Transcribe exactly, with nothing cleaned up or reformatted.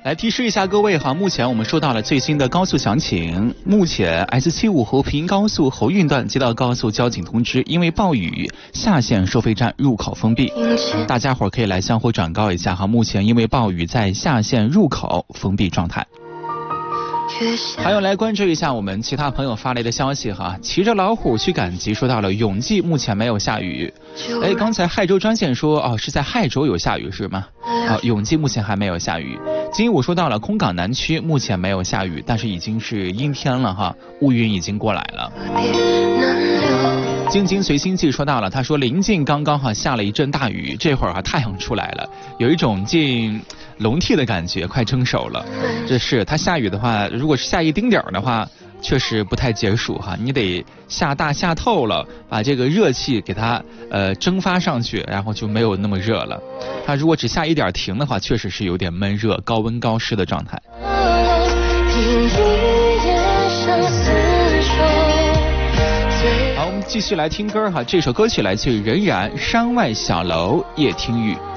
来提示一下各位哈，目前我们收到了最新的高速详情。目前 S 七五 和平高速侯运段接到高速交警通知，因为暴雨，下线收费站入口封闭。大家伙可以来相互转告一下哈，目前因为暴雨在下线入口封闭状态。还有来关注一下我们其他朋友发来的消息哈，骑着老虎去赶集说到了永济目前没有下雨。哎，刚才亥州专线说哦是在亥州有下雨是吗？哦，永济目前还没有下雨。金武说到了空港南区目前没有下雨，但是已经是阴天了哈，乌云已经过来了。京津随心记说到了，他说临近刚刚哈下了一阵大雨，这会儿哈太阳出来了，有一种进笼屉的感觉，快蒸熟了。这是它下雨的话，如果是下一丁点儿的话，确实不太解暑哈，你得下大下透了，把这个热气给它呃蒸发上去，然后就没有那么热了。它如果只下一点停的话，确实是有点闷热、高温高湿的状态。好，我们继续来听歌哈，这首歌曲来自于任然《山外小楼夜听雨》。